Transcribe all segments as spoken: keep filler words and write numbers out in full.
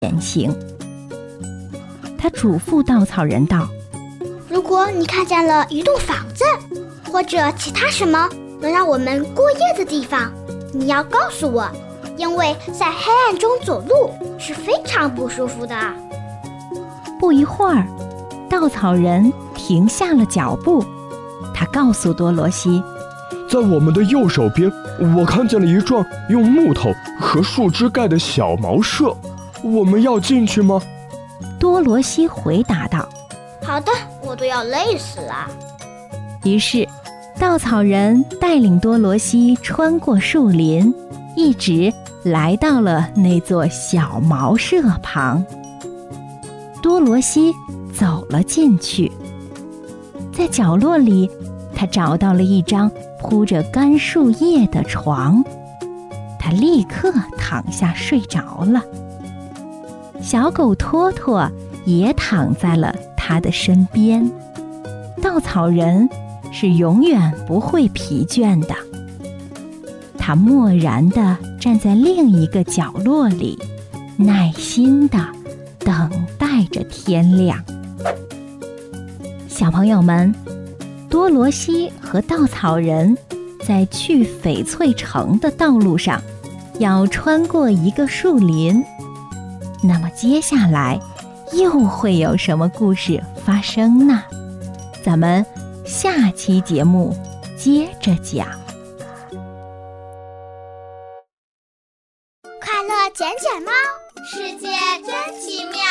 前行。他嘱咐稻草人道： 如果你看见了一栋房子，或者其他什么能让我们过夜的地方，你要告诉我，因为在黑暗中走路是非常不舒服的。 不一会儿，稻草人停下了脚步，他告诉多罗西， 在我们的右手边，我看见了一幢用木头和树枝盖的小茅舍，我们要进去吗？ 多罗西回答道： 好的，我都要累死了。 于是稻草人带领多罗西穿过树林，一直来到了那座小茅舍旁。多罗西走了进去，在角落里，他找到了一张铺着干树叶的床，他立刻躺下睡着了。小狗托托也躺在了他的身边。稻草人是永远不会疲倦的，他默然地站在另一个角落里，耐心地等待着天亮。小朋友们，多罗西和稻草人在去翡翠城的道路上要穿过一个树林，那么接下来又会有什么故事发生呢？咱们下期节目接着讲。 快乐捡捡猫，世界真奇妙。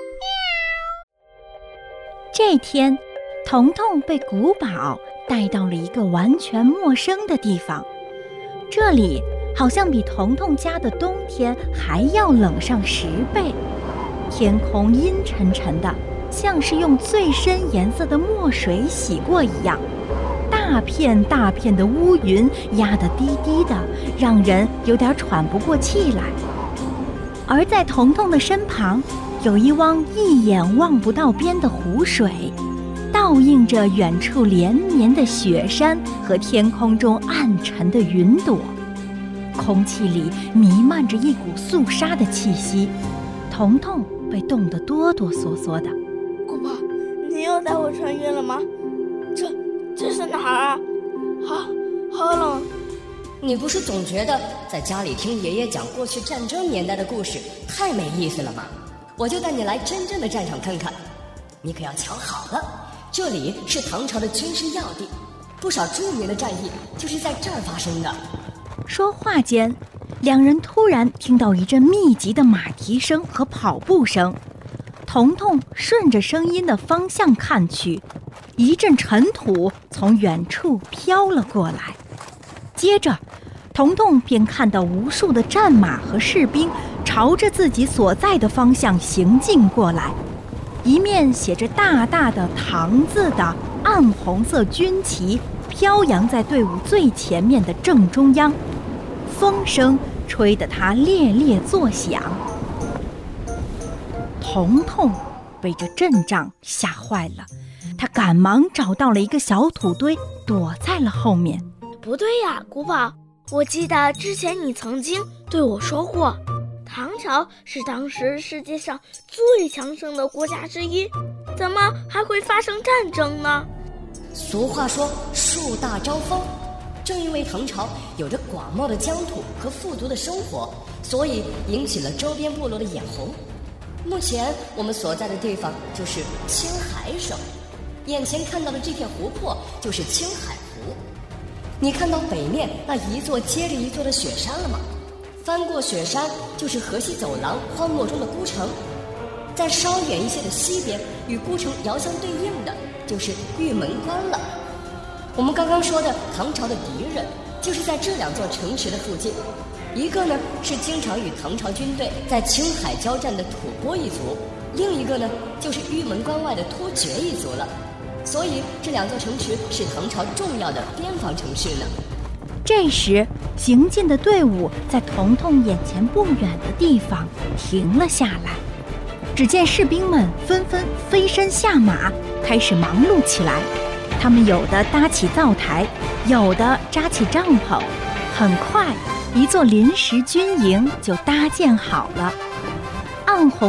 这天，彤彤被古堡带到了一个完全陌生的地方，这里好像比彤彤家的冬天还要冷上十倍，天空阴沉沉的，像是用最深颜色的墨水洗过一样，大片大片的乌云压得低低的，让人有点喘不过气来。而在彤彤的身旁，有一汪一眼望不到边的湖水，倒映着远处连绵的雪山和天空中暗沉的云朵，空气里弥漫着一股肃杀的气息。彤彤被冻得哆哆嗦嗦的。 古堡，你又带我穿越了吗？这这是哪儿啊？好好冷。 你不是总觉得在家里听爷爷讲过去战争年代的故事太没意思了吗？我就带你来真正的战场看看。你可要瞧好了，这里是唐朝的军事要地，不少著名的战役就是在这儿发生的。 说话间，两人突然听到一阵密集的马蹄声和跑步声。彤彤顺着声音的方向看去，一阵尘土从远处飘了过来，接着彤彤便看到无数的战马和士兵朝着自己所在的方向行进过来，一面写着大大的唐字的暗红色军旗飘扬在队伍最前面的正中央，风声吹得它猎猎作响。彤彤被这阵仗吓坏了，他赶忙找到了一个小土堆，躲在了后面。 不对呀，古堡，我记得之前你曾经对我说过，唐朝是当时世界上最强盛的国家之一，怎么还会发生战争呢？ 俗话说树大招风，正因为唐朝有着广袤的疆土和富足的生活，所以引起了周边部落的眼红。目前我们所在的地方就是青海省，眼前看到的这片湖泊就是青海湖。你看到北面那一座接着一座的雪山了吗？翻过雪山就是河西走廊荒漠中的孤城，在稍远一些的西边，与孤城遥相对应的就是玉门关了。我们刚刚说的唐朝的敌人就是在这两座城池的附近，一个呢是经常与唐朝军队在青海交战的吐蕃一族，另一个呢就是玉门关外的突厥一族了。所以这两座城池是唐朝重要的边防城市呢。 这时行进的队伍在彤彤眼前不远的地方停了下来，只见士兵们纷纷飞身下马，开始忙碌起来。他们有的搭起灶台，有的扎起帐篷，很快一座临时军营就搭建好了。 暗红